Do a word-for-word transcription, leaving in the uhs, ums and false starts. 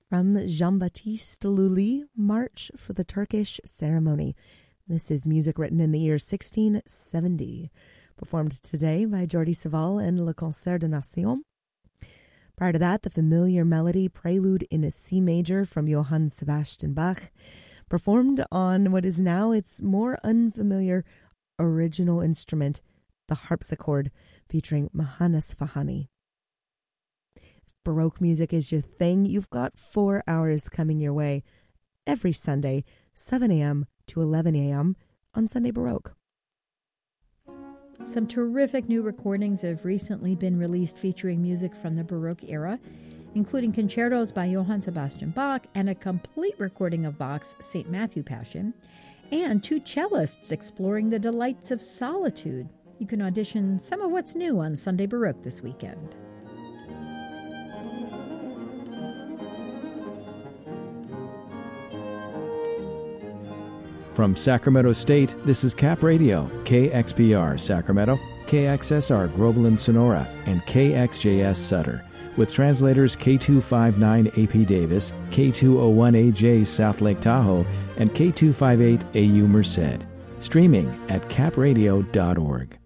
From Jean-Baptiste Lully, March for the Turkish Ceremony. This is music written in the year sixteen seventy, performed today by Jordi Savall and Le Concert de Nation. Prior to that, the familiar melody Prelude in a C major from Johann Sebastian Bach, performed on what is now its more unfamiliar original instrument, the harpsichord, featuring Mahannes Fahani. If Baroque music is your thing, you've got four hours coming your way every Sunday, seven a.m. to eleven a.m. on Sunday Baroque. Some terrific new recordings have recently been released featuring music from the Baroque era, including concertos by Johann Sebastian Bach and a complete recording of Bach's Saint Matthew Passion, and two cellists exploring the delights of solitude. You can audition some of what's new on Sunday Baroque this weekend. From Sacramento State, this is Cap Radio, K X P R Sacramento, K X S R Groveland Sonora, and K X J S Sutter, with translators K two fifty-nine A P Davis, K two oh one A J South Lake Tahoe, and K two fifty-eight A U Merced. Streaming at cap radio dot org.